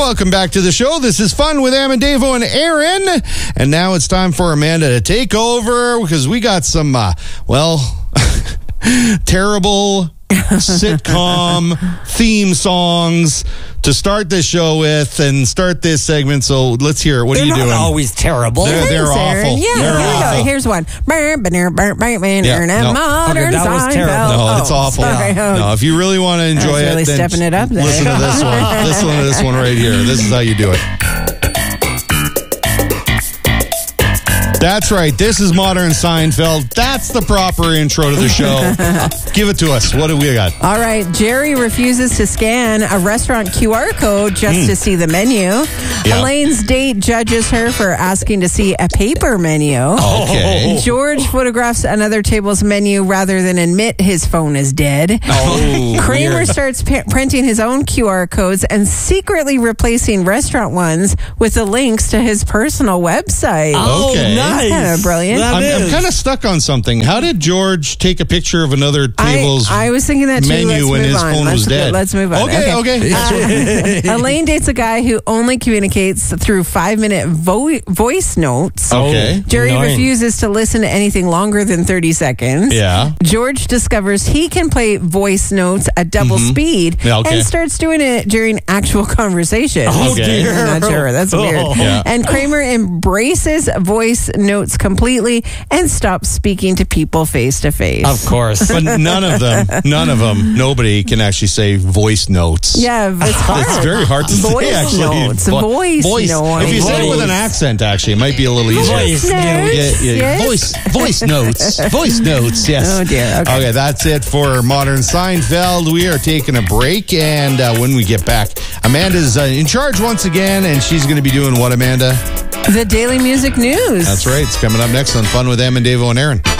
Welcome back to the show. This is Fun with Amandavo and Aaron. And now it's time for Amanda to take over because we got some, terrible sitcom theme songs to start this show with and start this segment. So let's hear it. What are you doing? They're not always terrible. They're awful. Yeah, they're here we awful. go. Here's one. No. Modern that was terrible. No, it's awful. Sorry. No, if you really want to enjoy really it, then stepping it up there. listen to this one. Listen to this one right here. This is how you do it. That's right. This is Modern Seinfeld. That's the proper intro to the show. Give it to us. What do we got? All right. Jerry refuses to scan a restaurant QR code just to see the menu. Yeah. Elaine's date judges her for asking to see a paper menu. Okay. George photographs another table's menu rather than admit his phone is dead. Oh, Kramer weird. starts printing his own QR codes and secretly replacing restaurant ones with the links to his personal website. Oh, Okay. nice. Kinda brilliant. That I'm is. kind of stuck on something. How did George take a picture of another table's I was thinking that too. menu Let's when move his on. phone was dead? Let's move on. Okay. Elaine dates a guy who only communicates through 5-minute voice notes. Okay. Jerry Annoying. refuses to listen to anything longer than 30 seconds. Yeah. George discovers he can play voice notes at double speed Yeah, okay. and starts doing it during actual conversation. Okay. I'm not sure. That's weird. Yeah. And Kramer embraces voice notes completely and stops speaking to people face to face. Of course. But none of them, nobody can actually say voice notes. Yeah, it's hard. It's very hard to Voice say, actually. notes. Voice notes. If you say it with an Voice. accent, actually, it might be a little easier. Voice notes. Yeah. Yes. Voice notes. Voice notes, yes. Oh, dear. Okay. That's it for Modern Seinfeld. We are taking a break, and when we get back, Amanda's in charge once again, and she's going to be doing what, Amanda? The Daily Music News. That's right. It's coming up next on Fun with Amandavo and Aaron.